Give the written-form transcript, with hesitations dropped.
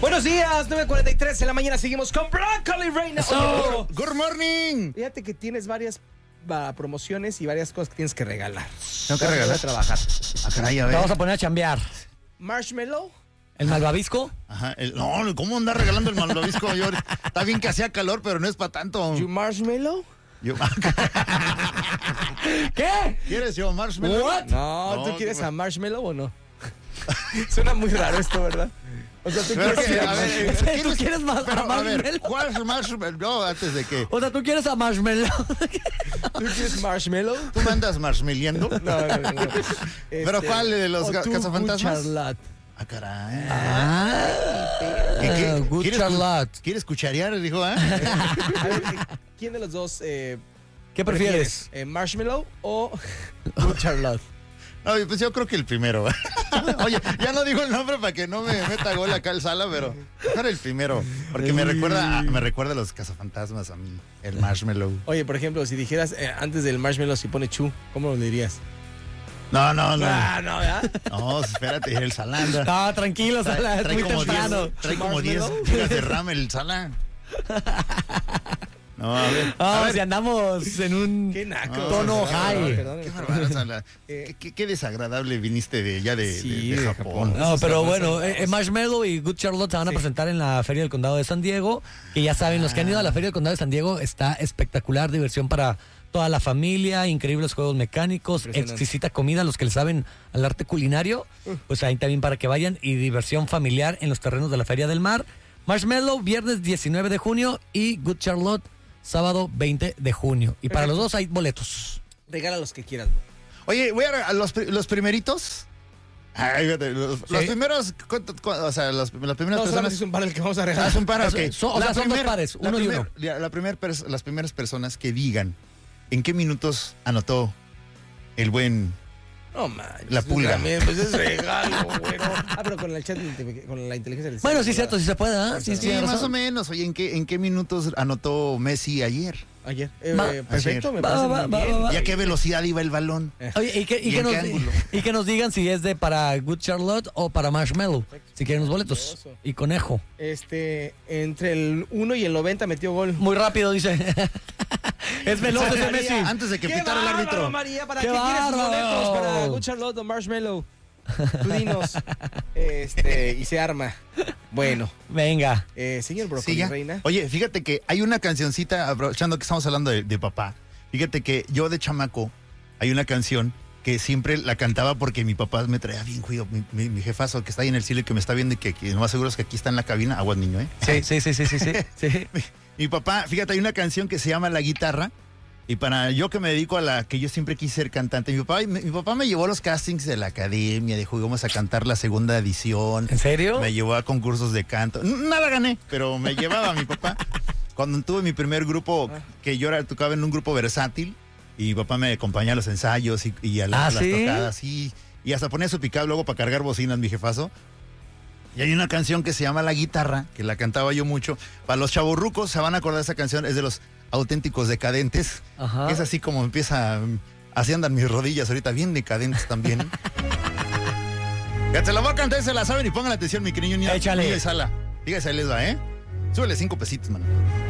Buenos días, 9:43 de la mañana. Seguimos con Broccoli Reina. So, good morning. Fíjate que tienes varias promociones y varias cosas que tienes que regalar. ¿Tengo que regalar? A trabajar. Ah, caray, a Te ver. vamos a poner a chambear. Marshmallow. ¿El malvavisco? Ajá, no, ¿cómo andar regalando el malvavisco? Está bien que hacía calor, pero no es para tanto. You marshmallow. ¿Qué? ¿Quieres yo marshmallow? What? No, ¿tú quieres a Marshmallow o no? Suena muy raro esto, ¿verdad? O sea, ¿tú Pero quieres que, a a ver, Marshmallow? ¿Tú quieres más Pero, a a ver, Marshmallow? ¿cuál es marshmallow? No, antes de que O sea, ¿tú quieres a Marshmallow? ¿Tú quieres Marshmallow? tú me andas marshmalleando. No. ¿Pero cuál de los o tú, cazafantasmas? Charlotte. Ah, caray. Good ¿Quieres Charlotte. ¿Quieres cucharear? Dijo, ¿eh? A ver, ¿quién de los dos ¿Qué prefieres? ¿Marshmallow o Good Charlotte? No, pues yo creo que el primero. Oye, ya no digo el nombre para que no me meta gol acá al sala, pero mejor el primero. Porque me recuerda a los cazafantasmas a mí, el marshmallow. Oye, por ejemplo, si dijeras antes del marshmallow si pone chu, ¿cómo lo dirías? No. No, ¿verdad? No, espérate, el Salandra. No, tranquilo, Sala, es muy temprano. Trae como 10 ¿Marshmallow? gigas de RAM el Sala. No, a ver. A ver, si andamos en un Qué naco. tono high. Perdón. Qué bárbaro, Sala. Qué desagradable viniste de Sí, de de Japón. Japón. No, pero Esos bueno, son Marshmallow y Good Charlotte se van a presentar en la Feria del Condado de San Diego. Que ya saben, los que han ido a la Feria del Condado de San Diego, está espectacular, diversión para toda la familia, increíbles juegos mecánicos, Impresionante. exquisita comida, los que le saben al arte culinario, pues ahí también para que vayan, y diversión familiar en los terrenos de la Feria del Mar. Marshmallow, viernes 19 de junio y Good Charlotte, sábado 20 de junio. Y para los dos hay boletos. Regala los que quieras. Oye, voy a los primeritos. Ay, fíjate, los primeros, o sea, las primeras No, solamente personas. es un par el que vamos a Ah, regalar. es un par, ok. Son dos pares, uno y uno. Las primeras personas que digan en qué minutos anotó el buen. No manches. La pulga. También, pues es regalo, güero. Pero con el chat, con la inteligencia del Bueno, sí, cierto, sí se puede, ¿ah? Sí, tiene más razón. o menos. Oye, ¿en qué minutos anotó Messi ayer? Ayer. Ayer. Perfecto, me parece muy bien. va. ¿Y a qué velocidad iba el balón? Oye, ¿Y en qué ángulo? y que nos digan si es de para Good Charlotte o para Marshmallow. Si quieren los boletos. Maravilloso. Y conejo. Entre el 1 y el 90 metió gol. Muy rápido, dice. Es veloz ese Messi. Antes de que ¡Qué pitara el bárbaro, árbitro. María! ¿Para ¡Qué qué quieres sus bárbaro! boletos? ¿Para Good Charlotte o Marshmallow? Tú dinos. Y se arma. Bueno, Venga. señor Broccoli Sí, ya. Reina. Oye, fíjate que hay una cancioncita, aprovechando que estamos hablando de papá. Fíjate que yo de chamaco, hay una canción que siempre la cantaba porque mi papá me traía bien cuido. Mi jefazo que está ahí en el cielo y que me está viendo y que no más seguro es que aquí está en la cabina. Aguas, niño, ¿eh? Sí. Sí. Mi papá, fíjate, hay una canción que se llama La Guitarra. Y para yo que me dedico a la que yo siempre quise ser cantante, mi papá me llevó a los castings de la academia, dijo, íbamos a cantar la segunda edición. ¿En serio? Me llevó a concursos de canto. Nada gané, pero me llevaba mi papá. Cuando tuve mi primer grupo, que yo tocaba en un grupo versátil, y mi papá me acompañaba a los ensayos y a las ¿sí? tocadas, y hasta ponía su picado luego para cargar bocinas, mi jefazo. Y hay una canción que se llama La Guitarra, que la cantaba yo mucho. Para los chavorrucos se van a acordar de esa canción, es de los Auténticos Decadentes. Ajá. Es así como empieza, así andan mis rodillas ahorita, bien decadentes también. Ya se la voy a cantar, se la saben y pongan atención, mi querido niño. Échale. Niño de sala. Dígase, ahí les va, ¿eh? Súbele 5 pesitos, mano.